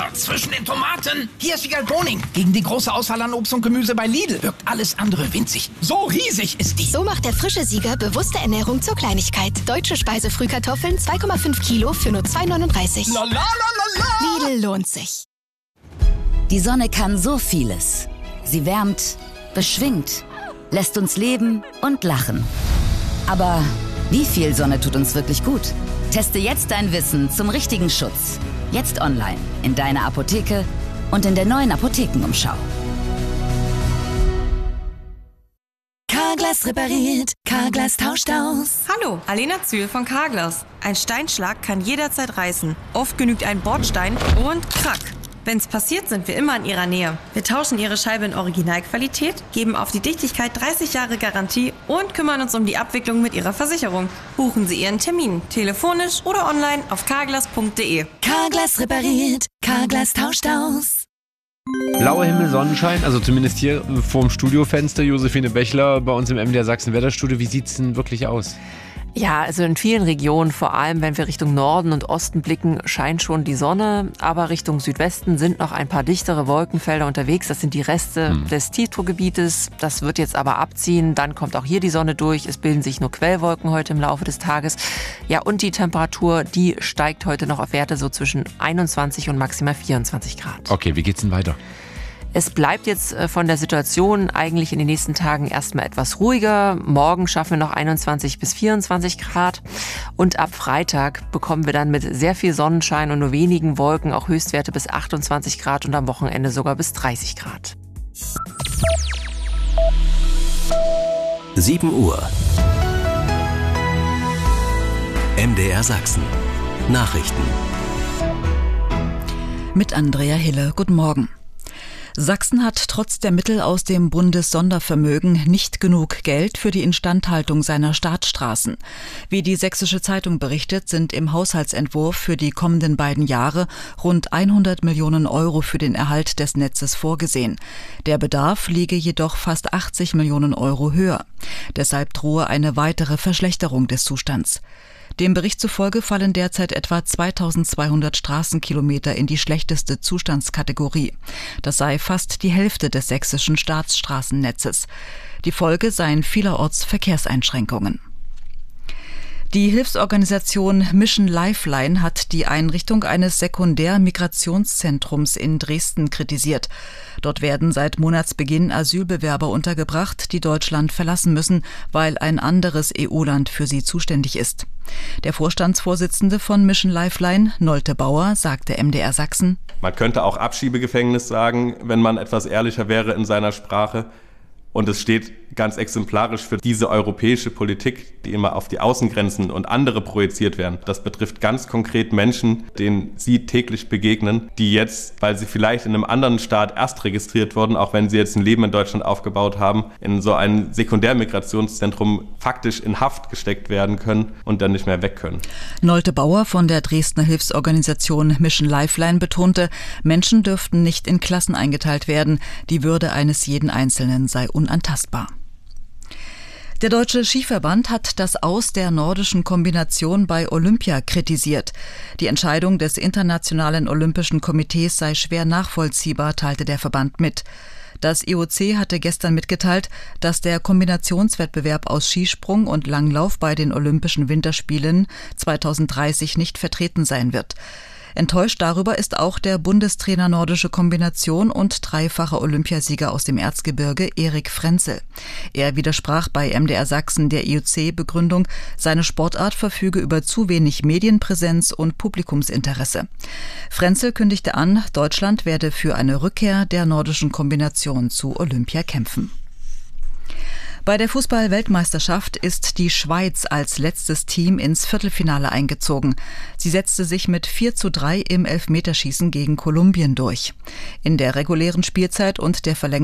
Jörg, zwischen den Tomaten. Hier ist Wiegald Boning. Gegen die große Auswahl an Obst und Gemüse bei Lidl wirkt alles andere winzig. So riesig ist die. So macht der frische Sieger bewusste Ernährung zur Kleinigkeit. Deutsche Speisefrühkartoffeln 2,5 Kilo für nur 2,39. La la la la la. Lidl lohnt sich. Die Sonne kann so vieles. Sie wärmt, beschwingt, lässt uns leben und lachen. Aber wie viel Sonne tut uns wirklich gut? Teste jetzt dein Wissen zum richtigen Schutz. Jetzt online, in deiner Apotheke und in der neuen Apothekenumschau. Carglass repariert, Carglass tauscht aus. Hallo, Alena Zühl von Carglass. Ein Steinschlag kann jederzeit reißen. Oft genügt ein Bordstein und krack. Wenn's passiert, sind wir immer in Ihrer Nähe. Wir tauschen Ihre Scheibe in Originalqualität, geben auf die Dichtigkeit 30 Jahre Garantie und kümmern uns um die Abwicklung mit Ihrer Versicherung. Buchen Sie Ihren Termin, telefonisch oder online auf carglass.de. Carglass repariert, Carglass tauscht aus. Blauer Himmel, Sonnenschein, also zumindest hier vorm Studiofenster. Josephine Bechler bei uns im MDR Sachsen-Wetterstudio. Wie sieht's denn wirklich aus? Ja, also in vielen Regionen, vor allem wenn wir Richtung Norden und Osten blicken, scheint schon die Sonne. Aber Richtung Südwesten sind noch ein paar dichtere Wolkenfelder unterwegs. Das sind die Reste des Tiefdruckgebietes. Das wird jetzt aber abziehen. Dann kommt auch hier die Sonne durch. Es bilden sich nur Quellwolken heute im Laufe des Tages. Ja, und die Temperatur, die steigt heute noch auf Werte so zwischen 21 und maximal 24 Grad. Okay, wie geht's denn weiter? Es bleibt jetzt von der Situation eigentlich in den nächsten Tagen erstmal etwas ruhiger. Morgen schaffen wir noch 21 bis 24 Grad. Und ab Freitag bekommen wir dann mit sehr viel Sonnenschein und nur wenigen Wolken auch Höchstwerte bis 28 Grad und am Wochenende sogar bis 30 Grad. 7 Uhr. MDR Sachsen. Nachrichten. Mit Andrea Hille. Guten Morgen. Sachsen hat trotz der Mittel aus dem Bundessondervermögen nicht genug Geld für die Instandhaltung seiner Staatsstraßen. Wie die Sächsische Zeitung berichtet, sind im Haushaltsentwurf für die kommenden beiden Jahre rund 100 Millionen Euro für den Erhalt des Netzes vorgesehen. Der Bedarf liege jedoch fast 80 Millionen Euro höher. Deshalb drohe eine weitere Verschlechterung des Zustands. Dem Bericht zufolge fallen derzeit etwa 2200 Straßenkilometer in die schlechteste Zustandskategorie. Das sei fast die Hälfte des sächsischen Staatsstraßennetzes. Die Folge seien vielerorts Verkehrseinschränkungen. Die Hilfsorganisation Mission Lifeline hat die Einrichtung eines Sekundär-Migrationszentrums in Dresden kritisiert. Dort werden seit Monatsbeginn Asylbewerber untergebracht, die Deutschland verlassen müssen, weil ein anderes EU-Land für sie zuständig ist. Der Vorstandsvorsitzende von Mission Lifeline, Nolte Bauer, sagte MDR Sachsen: Man könnte auch Abschiebegefängnis sagen, wenn man etwas ehrlicher wäre in seiner Sprache. Und es steht ganz exemplarisch für diese europäische Politik, die immer auf die Außengrenzen und andere projiziert werden. Das betrifft ganz konkret Menschen, denen Sie täglich begegnen, die jetzt, weil sie vielleicht in einem anderen Staat erst registriert wurden, auch wenn sie jetzt ein Leben in Deutschland aufgebaut haben, in so ein Sekundärmigrationszentrum faktisch in Haft gesteckt werden können und dann nicht mehr weg können. Nolte Bauer von der Dresdner Hilfsorganisation Mission Lifeline betonte, Menschen dürften nicht in Klassen eingeteilt werden. Die Würde eines jeden Einzelnen sei unantastbar. Der Deutsche Skiverband hat das Aus der nordischen Kombination bei Olympia kritisiert. Die Entscheidung des Internationalen Olympischen Komitees sei schwer nachvollziehbar, teilte der Verband mit. Das IOC hatte gestern mitgeteilt, dass der Kombinationswettbewerb aus Skisprung und Langlauf bei den Olympischen Winterspielen 2030 nicht vertreten sein wird. Enttäuscht darüber ist auch der Bundestrainer Nordische Kombination und dreifacher Olympiasieger aus dem Erzgebirge Erik Frenzel. Er widersprach bei MDR Sachsen der IOC-Begründung, seine Sportart verfüge über zu wenig Medienpräsenz und Publikumsinteresse. Frenzel kündigte an, Deutschland werde für eine Rückkehr der Nordischen Kombination zu Olympia kämpfen. Bei der Fußball-Weltmeisterschaft ist die Schweiz als letztes Team ins Viertelfinale eingezogen. Sie setzte sich mit 4:3 im Elfmeterschießen gegen Kolumbien durch. In der regulären Spielzeit und der Verlängerung